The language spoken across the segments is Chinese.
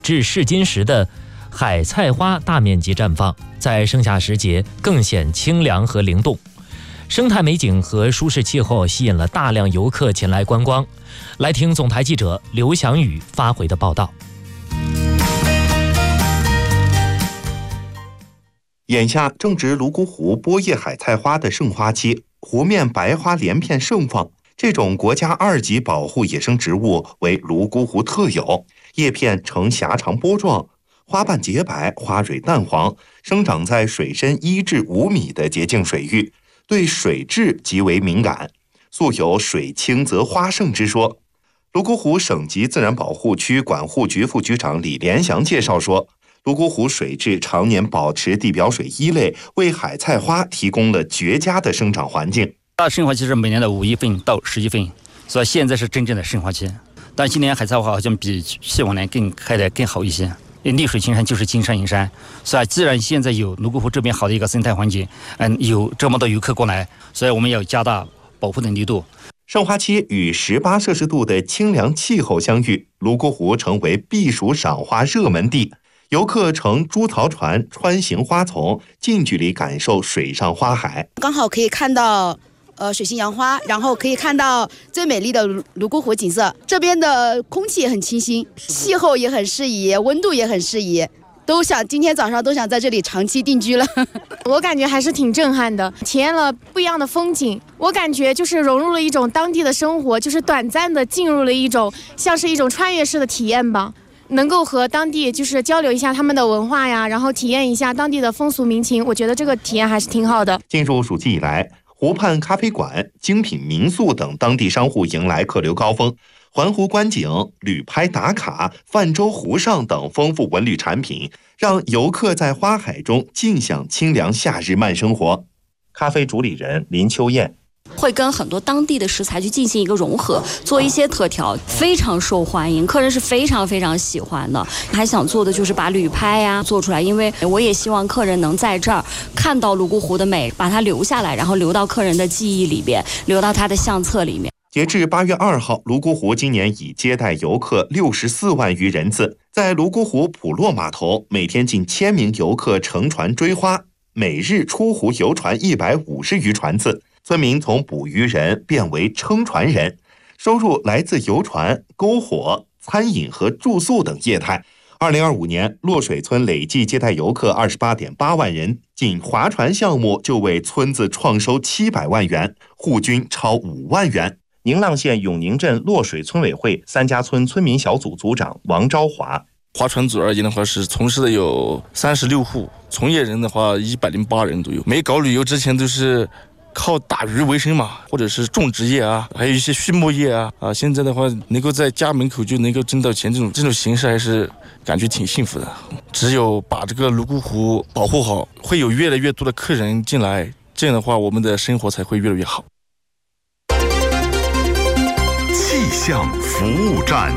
至试金石的海菜花大面积绽放，在盛夏时节更显清凉和灵动。生态美景和舒适气候吸引了大量游客前来观光。来听总台记者刘翔宇发回的报道。 眼下正值泸沽湖波叶海菜花的盛花期，湖面白花连片盛放。这种国家2级保护野生植物为泸沽湖特有，叶片呈狭长波状，花瓣洁白，花蕊淡黄，生长在水深1至5米的洁净水域，对水质极为敏感，素有水清则花盛之说。泸沽湖省级自然保护区管护局副局长李连祥介绍说，泸沽湖水质常年保持地表水1类，为海菜花提供了绝佳的生长环境。 盛花期是每年的5月份到10月份，所以现在是真正的盛花期。但今年海菜花好像比往年开得更好一些。丽水青山就是金山银山，所以既然现在有泸沽湖这边好的一个生态环境，有这么多游客过来，所以我们要加大保护的力度。 盛花期与18摄氏度的清凉气候相遇，泸沽湖成为避暑赏花热门地。游客乘猪槽船穿行花丛，近距离感受水上花海。 刚好可以看到水性杨花，然后可以看到最美丽的泸沽湖景色。这边的空气也很清新，气候也很适宜，温度也很适宜，今天早上都想在这里长期定居了。 我感觉还是挺震撼的，体验了不一样的风景。我感觉就是融入了一种当地的生活，就是短暂的进入了一种像是一种穿越式的体验吧。能够和当地就是交流一下他们的文化呀，然后体验一下当地的风俗民情，我觉得这个体验还是挺好的。 进入暑季以来，湖畔咖啡馆、精品民宿等当地商户迎来客流高峰，环湖观景、旅拍打卡、泛舟湖上等丰富文旅产品，让游客在花海中尽享清凉夏日慢生活。咖啡主理人林秋燕会跟很多当地的食材去进行一个融合，做一些特调，非常受欢迎，客人是非常非常喜欢的。还想做的就是把旅拍呀做出来，因为我也希望客人能在这儿看到泸沽湖的美，把它留下来，然后留到客人的记忆里边，留到他的相册里面。 截至8月2号，泸沽湖今年已接待游客64万余人次。在泸沽湖普洛码头，每天近1000名游客乘船追花，每日出湖游船150余船次。村民从捕鱼人变为撑船人，收入来自游船、篝火、餐饮和住宿等业态。2025年，落水村累计接待游客28.8万人，仅划船项目就为村子创收700万元，户均超5万元。宁浪县永宁镇落水村委会3家村村民小组组长王昭华： 划船组而言的话，是从事的有36户，从业人的话108人左右。没搞旅游之前都是靠打鱼为生嘛，或者是种植业啊，还有一些畜牧业啊。现在的话，能够在家门口就能够挣到钱，这种形式还是感觉挺幸福的。只有把这个泸沽湖保护好，会有越来越多的客人进来，这样的话，我们的生活才会越来越好。 气象服务站。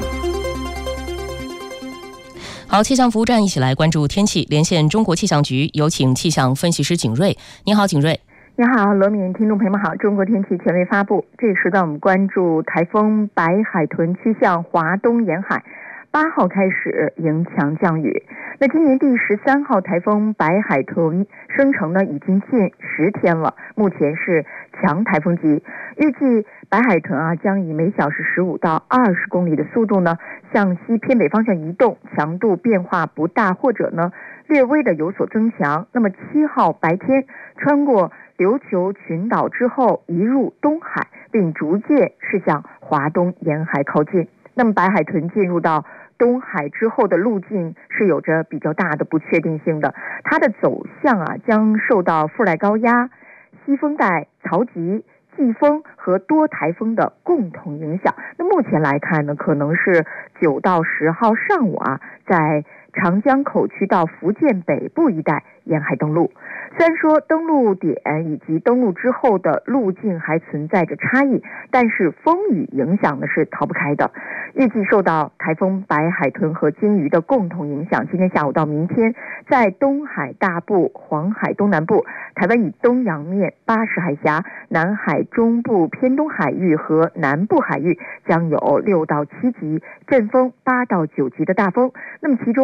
好，气象服务站一起来关注天气，连线中国气象局，有请气象分析师景瑞。你好，景瑞。 你好，罗敏，听众朋友们好。中国天气权威发布，这个时段我们关注台风白海豚趋向华东沿海，8号开始迎强降雨。那今年第13号台风白海豚生成呢已经近10天了，目前是强台风级。预计白海豚将以每小时15到20公里的速度呢向西偏北方向移动，强度变化不大，或者呢略微的有所增强。那么7号白天穿过琉球群岛之后移入东海，并逐渐是向华东沿海靠近。那么白海豚进入到东海之后的路径是有着比较大的不确定性的，它的走向将受到副带高压、西风带、潮汐、季风和多台风的共同影响。那目前来看呢，可能是9到10号上午在长江口区到福建北部一带沿海登陆。虽然说登陆点以及登陆之后的路径还存在着差异，但是风雨影响呢是逃不开的。预计受到台风白海豚和鲸鱼的共同影响，今天下午到明天，在东海大部、黄海东南部、台湾以东洋面、巴士海峡、南海中部偏东海域和南部海域将有6到7级阵风、8到9级的大风。那么其中